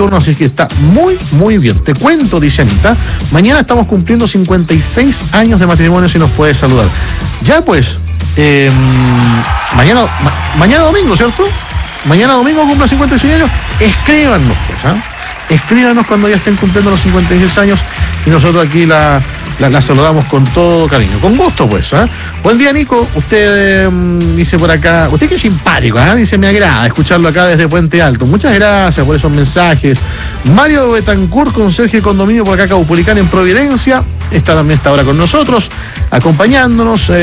nocturno, así que está muy, muy bien. Te cuento, dice Anita, mañana estamos cumpliendo 56 años de matrimonio, si nos puedes saludar. Ya pues, mañana domingo, ¿cierto? Mañana domingo cumple 56 años. Escríbanos, pues, ¿ah? Escríbanos cuando ya estén cumpliendo los 56 años y nosotros aquí la saludamos con todo cariño. Con gusto, pues, ¿eh? Buen día, Nico. Usted dice por acá, usted que es simpático, ¿eh? Dice, me agrada escucharlo acá desde Puente Alto. Muchas gracias por esos mensajes. Mario Betancourt, conserje de condominio por acá, Caupolicán, en Providencia. También está ahora con nosotros, acompañándonos.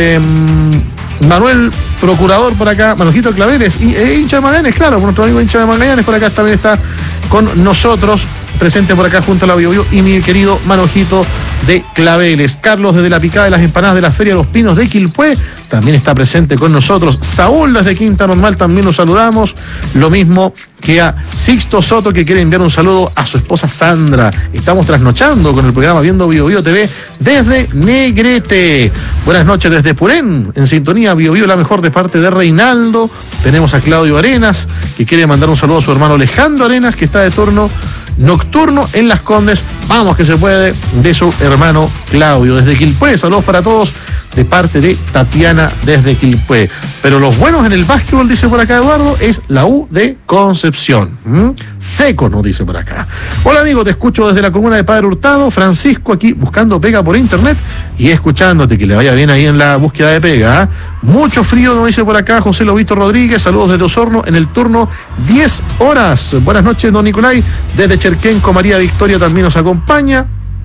Manuel, procurador por acá, Manojito Claveres, y hincha de Magallanes, claro, nuestro amigo hincha de Magallanes por acá también está con nosotros, presente por acá junto a la Biobío, y mi querido Manojito de Claveles. Carlos desde la Picada de las Empanadas de la Feria de los Pinos de Quilpué también está presente con nosotros. Saúl desde Quinta Normal también nos saludamos, lo mismo que a Sixto Soto, que quiere enviar un saludo a su esposa Sandra. Estamos trasnochando con el programa Viendo Biobío TV desde Negrete. Buenas noches desde Purén, en sintonía Biobío la mejor, de parte de Reinaldo. Tenemos a Claudio Arenas, que quiere mandar un saludo a su hermano Alejandro Arenas, que está de turno nocturno en Las Condes. Vamos que se puede, de su hermano Claudio desde Quilpué. Saludos para todos de parte de Tatiana desde Quilpué. Pero los buenos en el básquetbol, dice por acá Eduardo, es la U de Concepción. Seco, nos dice por acá. Hola amigo, te escucho desde la comuna de Padre Hurtado. Francisco aquí buscando pega por internet y escuchándote, que le vaya bien ahí en la búsqueda de pega, ¿eh? Mucho frío, nos dice por acá José Lobito Rodríguez. Saludos desde Osorno en el turno 10 horas. Buenas noches, don Nicolai. Desde Cherquenco, María Victoria también nos acompaña.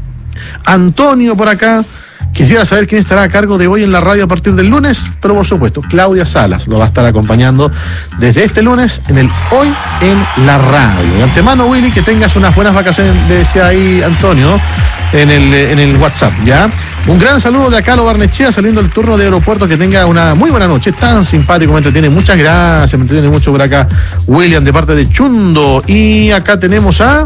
Antonio por acá. Quisiera saber quién estará a cargo de hoy en la radio a partir del lunes, pero por supuesto, Claudia Salas lo va a estar acompañando desde este lunes en el Hoy en la Radio. De antemano, Willy, que tengas unas buenas vacaciones, le decía ahí Antonio en el WhatsApp, ¿ya? Un gran saludo de acá a Lo Barnechea, saliendo el turno de aeropuerto, que tenga una muy buena noche, tan simpático, me entretiene, muchas gracias, me entretiene mucho por acá William de parte de Chundo. Y acá tenemos a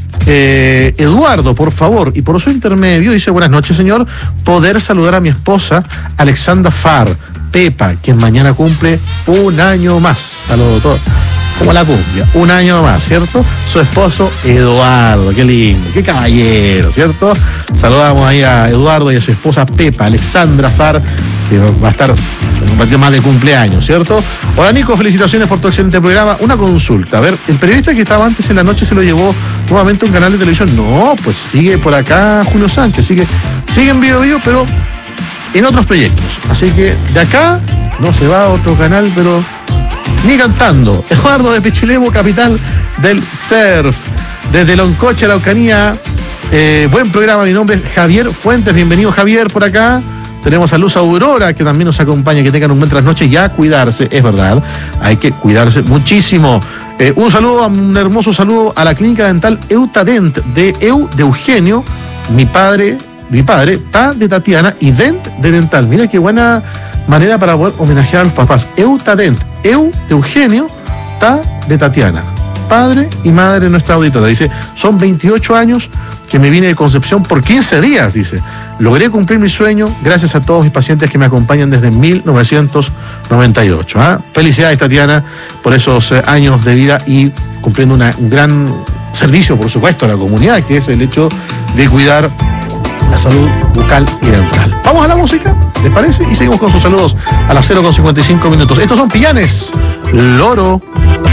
Eduardo, por favor, y por su intermedio, dice, buenas noches, señor, poder saludar a mi esposa Alexandra Farr, Pepa, quien mañana cumple un año más. Saludos a todos. Como la cumbia, un año más, ¿cierto? Su esposo Eduardo, qué lindo, qué caballero, ¿cierto? Saludamos ahí a Eduardo y a su esposa Pepa, Alexandra Farr, que va a estar un ratito más de cumpleaños, ¿cierto? Hola Nico, felicitaciones por tu excelente programa. Una consulta, a ver, el periodista que estaba antes en la noche se lo llevó nuevamente a un canal de televisión. No, pues sigue por acá Julio Sánchez, sigue en Biobío, pero en otros proyectos. Así que de acá no se va a otro canal, pero ni cantando. Eduardo de Pichilemu, capital del surf. Desde Loncoche, Araucanía. Buen programa, mi nombre es Javier Fuentes. Bienvenido, Javier, por acá. Tenemos a Luz Aurora, que también nos acompaña. Que tengan un buen trasnoche y a cuidarse, es verdad. Hay que cuidarse muchísimo. Un hermoso saludo a la clínica dental Eutadent de Eugenio. Mi padre, Ta de Tatiana y Dent de Dental. Mira qué buena manera para poder homenajear a los papás. Eutadent, de Eugenio, Ta de Tatiana. Padre y madre de nuestra auditora. Dice, son 28 años que me vine de Concepción por 15 días, dice. Logré cumplir mi sueño gracias a todos mis pacientes que me acompañan desde 1998. Felicidades, Tatiana, por esos años de vida y cumpliendo un gran servicio, por supuesto, a la comunidad, que es el hecho de cuidar la salud bucal y dental. Vamos a la música, ¿les parece? Y seguimos con sus saludos a las 0:55 minutos. Estos son Pillanes, Loro.